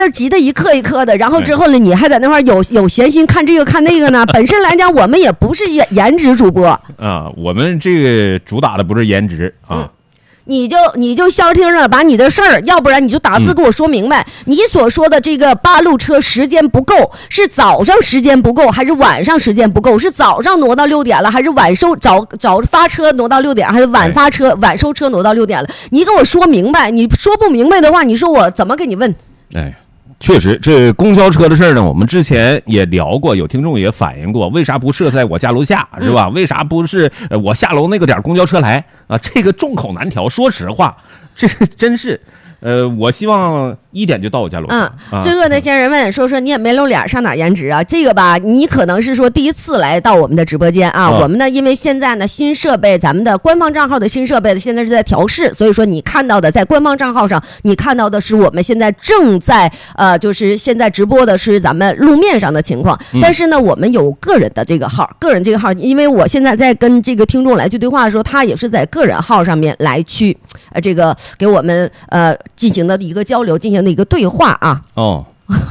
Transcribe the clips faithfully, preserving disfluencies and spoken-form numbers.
急的一刻一刻的，然后之后呢，你还在那块有有闲心看这个看那个呢。本身来讲，我们也不是颜颜值主播啊，我们这个主打的不是颜值啊。嗯， 你就你就消停着把你的事儿，要不然你就打字给我说明白。嗯、你所说的这个八路车时间不够，是早上时间不够，还是晚上时间不够？是早上挪到六点了，还是晚收早早发车挪到六点，还是晚发车、哎、晚收车挪到六点了？你给我说明白。你说不明白的话，你说我怎么给你问？ 哎。确实，这公交车的事儿呢，我们之前也聊过，有听众也反映过，为啥不设在我家楼下，是吧？嗯、为啥不是我下楼那个点公交车来啊？这个众口难调。说实话，这真是，呃，我希望一点就到我家楼下。 嗯，最恶的先生问说说你也没露脸，上哪颜值啊？这个吧，你可能是说第一次来到我们的直播间啊。嗯、我们呢，因为现在呢新设备，咱们的官方账号的新设备现在是在调试，所以说你看到的在官方账号上，你看到的是我们现在正在呃，就是现在直播的是咱们路面上的情况。嗯、但是呢，我们有个人的这个号，个人这个号，因为我现在在跟这个听众来去对话的时候，他也是在个人号上面来去呃这个给我们呃进行的一个交流，进行的一个对话啊。 哦，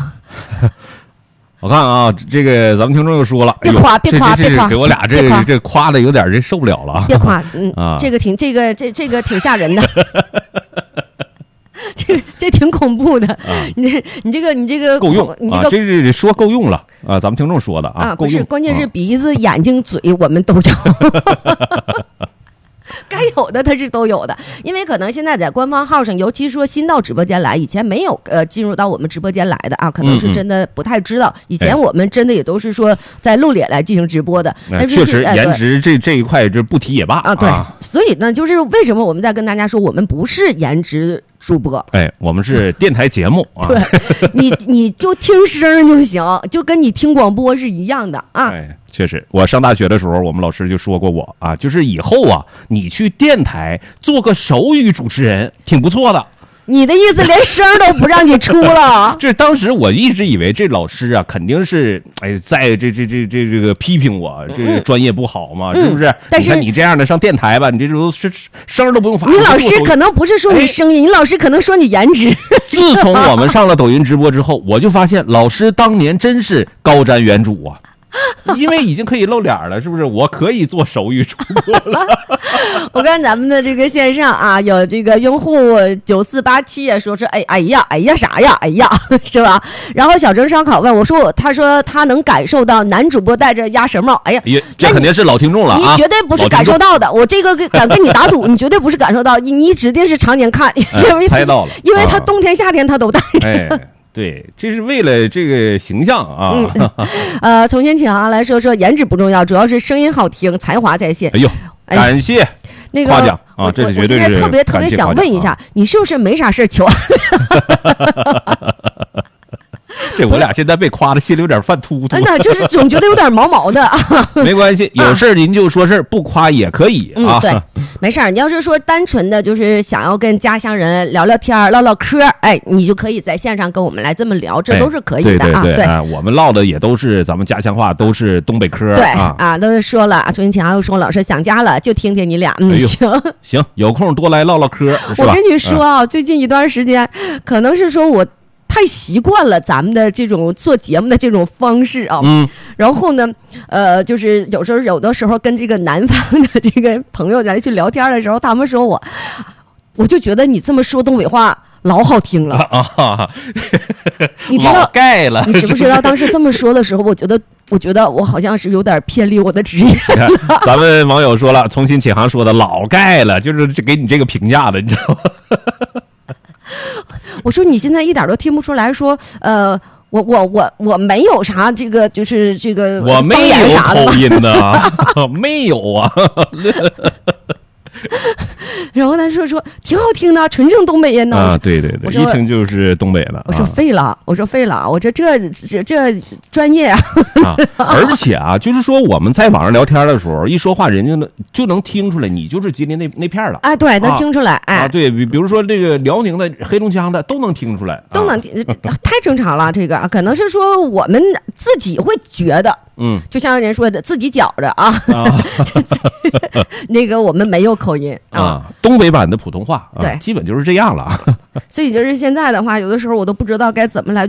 我看啊，这个咱们听众又说了， 别夸，别夸，别夸， 给我俩这这夸的有点这受不了了。 别夸，嗯啊，这个挺这个这这个挺吓人的。这这挺恐怖的，啊、你你这个你这个够用，你这个、啊、这是说够用了啊！咱们听众说的啊， 啊不是，关键是鼻子、啊、眼睛、嘴我们都有。该有的它是都有的，因为可能现在在官方号上，尤其是说新到直播间来，以前没有呃进入到我们直播间来的啊，可能是真的不太知道。嗯嗯以前我们真的也都是说在露脸来进行直播的，哎、但是确实颜值这这一块这不提也罢啊。对，啊所以呢，就是为什么我们在跟大家说，我们不是颜值主播， 哎，我们是电台节目啊。 对，你你就听声就行，就跟你听广播是一样的啊。 哎，确实，我上大学的时候，我们老师就说过我啊，就是以后啊，你去电台做个手语主持人，挺不错的。 你的意思连声都不让你出了？ 这当时我一直以为这老师啊，肯定是哎，在这这这这这个批评我，这个专业不好嘛，嗯、是不是？但是你看你这样的上电台吧，你这都是声都不用发。 你老师可能不是说你声音，哎、你老师可能说你颜值。 自从我们上了抖音直播之后，我就发现老师当年真是高瞻远瞩啊。因为已经可以露脸了，是不是？我可以做手语主播了。 我看咱们的这个线上啊，有这个用户九四八七也说是哎哎呀哎呀啥呀哎呀，是吧？然后小郑烧烤问我说我，他说他能感受到男主播戴着鸭舌帽，哎呀， 这肯定是老听众了啊！ 你绝对不是感受到的，我这个敢跟你打赌，你绝对不是感受到，你你指定是常年看，因为猜到了， 因为他冬天夏天他都戴着。 哎对，这是为了这个形象啊。 嗯、呃，重新请啊来说说，颜值不重要，主要是声音好听，才华在线。 哎呦，感谢那个夸奖啊，这是绝对是。 我现在特别特别想问一下，你是不是没啥事求？ 这我俩现在被夸的心里有点犯突突， 真的就是总觉得有点毛毛的。 没关系，有事您就说事儿，不夸也可以啊。 嗯，对，没事儿。你要是说单纯的就是想要跟家乡人聊聊天、唠唠嗑，哎，你就可以在线上跟我们来这么聊，这都是可以的啊。 哎、对对对，啊，我们唠的也都是咱们家乡话，都是东北嗑。 对啊， 啊，都是说了，重新请又说老师想家了，就听听你俩。嗯， 哎、 行行，有空多来唠唠嗑。 我跟你说啊，嗯、最近一段时间，可能是说我。太习惯了咱们的这种做节目的这种方式啊， 嗯， 然后呢，呃，就是有时候有的时候跟这个南方的这个朋友来去聊天的时候，他们说我，我就觉得你这么说东北话老好听了啊， 你知道盖了， 你知不知道当时这么说的时候，我觉得，我觉得我好像是有点偏离我的职业了。 咱们网友说了，重新起航说的老盖了，就是给你这个评价的，你知道吗？ 我说你现在一点都听不出来说，呃，我我我我没有啥这个就是这个我没有口音的，没有啊。 然后他说说挺好听的，纯正东北人呢。 啊，对对对，一听就是东北的。 我说废了，我说废了，我这这这这专业啊。 啊，而且啊，就是说我们在网上聊天的时候，一说话人家能就能听出来你就是吉林那那片了。 哎，对，能听出来。哎， 啊，对比比如说这个辽宁的、黑龙江的都能听出来， 都能听，太正常了。这个可能是说我们自己会觉得。嗯，就像人说的，自己觉着啊，啊那个我们没有口音啊， 啊，东北版的普通话啊， 对， 基本就是这样了啊。 所以就是现在的话，有的时候我都不知道该怎么来